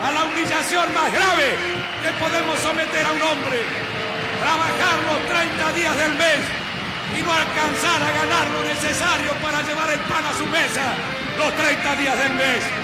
a la humillación más grave que podemos someter a un hombre. Trabajar los 30 días del mes y no alcanzar a ganar lo necesario para llevar el pan a su mesa los 30 días del mes.